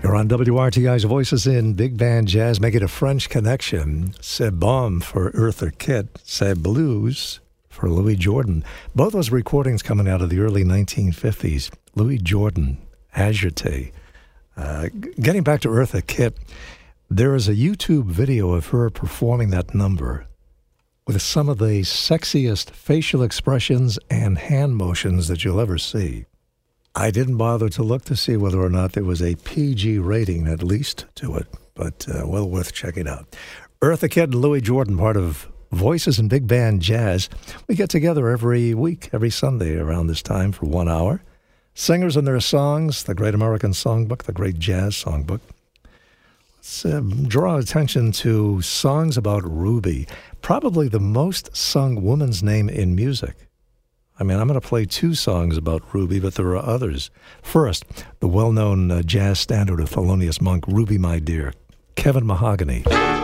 You're on WRTI's Voices in Big Band Jazz. Make it a French connection. C'est Bon for Eartha Kitt. C'est Blues for Louis Jordan. Both those recordings coming out of the early 1950s. Louis Jordan, Agité. Getting back to Eartha Kitt, there is a YouTube video of her performing that number with some of the sexiest facial expressions and hand motions that you'll ever see. I didn't bother to look to see whether or not there was a PG rating at least to it, but well worth checking out. Eartha Kitt and Louis Jordan, part of Voices in Big Band Jazz. We get together every week, every Sunday around this time for 1 hour. Singers and their songs, the Great American Songbook, the Great Jazz Songbook. Let's draw attention to songs about Ruby, probably the most sung woman's name in music. I mean, I'm going to play 2 songs about Ruby, but there are others. First, the well-known jazz standard of Thelonious Monk, Ruby My Dear, Kevin Mahogany.